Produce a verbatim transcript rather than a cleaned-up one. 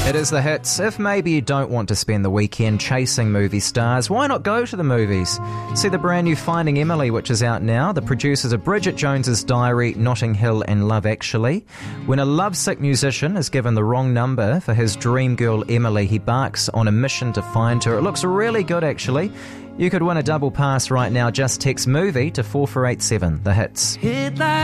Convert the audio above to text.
It is the hits. If maybe you don't want to spend the weekend chasing movie stars, why not go to the movies? See the brand new Finding Emily, which is out now. The producers are Bridget Jones's Diary, Notting Hill and Love Actually. When a lovesick musician is given the wrong number for his dream girl Emily, he barks on a mission to find her. It looks really good, actually. You could win a double pass right now. Just text MOVIE to four four eight seven. The hits.